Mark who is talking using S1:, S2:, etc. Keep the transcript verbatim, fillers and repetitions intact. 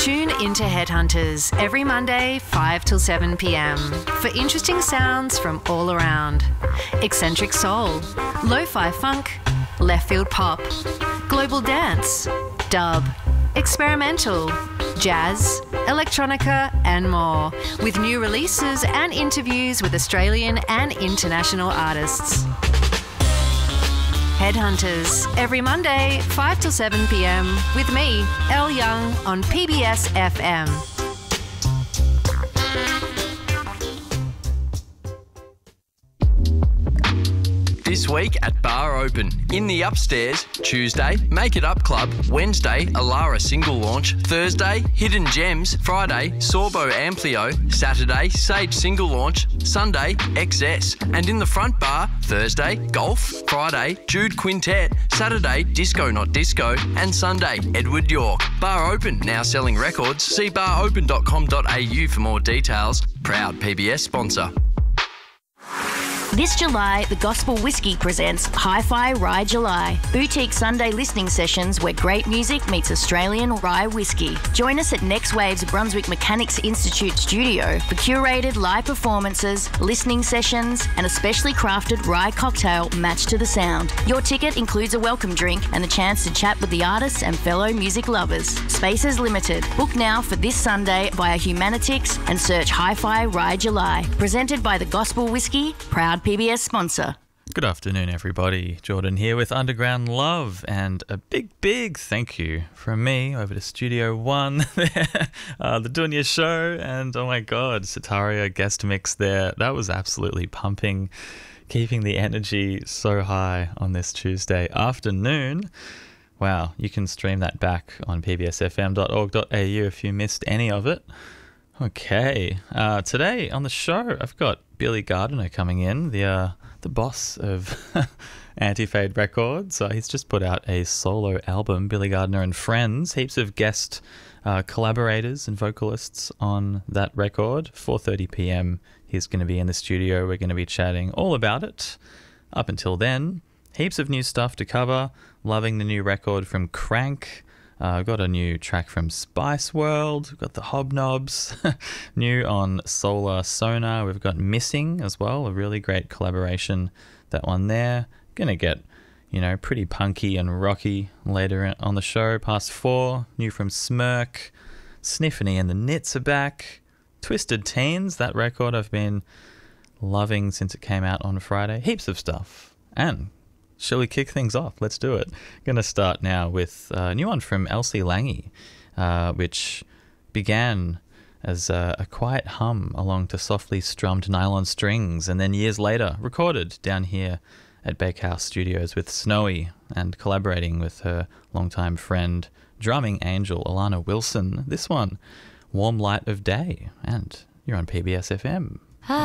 S1: Tune into Headhunters every Monday, five till seven p m for interesting sounds from all around. Eccentric soul, lo-fi funk, left field pop, global dance, dub, experimental, jazz, electronica and more, with new releases and interviews with Australian and international artists. Headhunters, every Monday, five till seven p m with me, Elle Young, on P B S F M.
S2: This week at Bar Open. In the Upstairs, Tuesday, Make It Up Club, Wednesday, Alara single launch, Thursday, Hidden Gems, Friday, Sorbo Amplio, Saturday, Sage single launch, Sunday, X S. And in the front bar, Thursday, Golf, Friday, Jude Quintet, Saturday, Disco Not Disco, and Sunday, Edward York. Bar Open, now selling records. See bar open dot com dot a u for more details. Proud P B S sponsor.
S3: This July, the Gospel Whiskey presents Hi-Fi Rye July, boutique Sunday listening sessions where great music meets Australian rye whiskey. Join us at Next Wave's Brunswick Mechanics Institute studio for curated live performances, listening sessions, and a specially crafted rye cocktail matched to the sound. Your ticket includes a welcome drink and the chance to chat with the artists and fellow music lovers. Space is limited. Book now for this Sunday via Humanitix and search Hi-Fi Rye July. Presented by the Gospel Whiskey, proud P B S sponsor.
S4: Good afternoon, everybody. Jordan here with Underground Love, and a big, big thank you from me over to Studio One there, uh, the Dunya Show, and oh my God, Sitaria guest mix there. That was absolutely pumping, keeping the energy so high on this Tuesday afternoon. Wow, you can stream that back on p b s f m dot org dot a u if you missed any of it. Okay, uh, today on the show, I've got Billy Gardiner coming in, the uh, the boss of Anti-Fade Records. Uh, he's just put out a solo album, Billy Gardiner and Friends. Heaps of guest uh, collaborators and vocalists on that record. four thirty p m he's going to be in the studio. We're going to be chatting all about it. Up until then, heaps of new stuff to cover. Loving the new record from Crank. Uh, I've got a new track from Spice World. We've got the Hobnobs, new on Solar Sonar. We've got Missing as well, a really great collaboration, that one there. Gonna get, you know, pretty punky and rocky later on the show. Past four, new from Smirk. Sniffany and the Knits are back. Twisted Teens, that record I've been loving since it came out on Friday. Heaps of stuff. And shall we kick things off? Let's do it. Going to start now with a new one from Elsie Lange, uh, which began as a, a quiet hum along to softly strummed nylon strings, and then years later recorded down here at Bakehouse Studios with Snowy and collaborating with her longtime friend, drumming angel Alana Wilson. This one, Warm Light of Day, and you're on P B S F M.